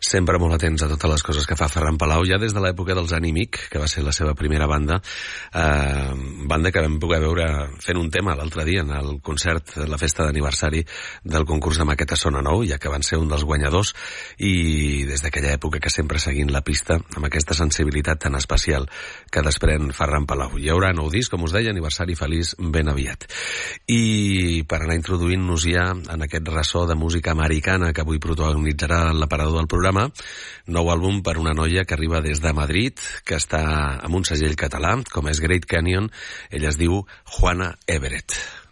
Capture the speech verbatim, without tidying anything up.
sempre molt atents a totes les coses que fa Ferran Palau, ja des de l'època dels Anímic, que va ser la seva primera banda, eh, banda que vam poder veure fent un tema l'altre dia en el concert, la festa d'aniversari del concurs de Maqueta Sona Nou, ja que van ser un dels guanyadors, i des d'aquella època que sempre seguint la pista amb aquesta sensibilitat tan especial que desprèn Ferran Palau. Hi haurà nou disc, com us deia, aniversari feliç ben aviat. I per anar introduint-nos ja en aquest ressò de música americana que avui protagonitzarà l'aparador del programa, nou àlbum per una noia que arriba des de Madrid, que està amb un segell català, com és Great Canyon. Ella es diu Juana Everett.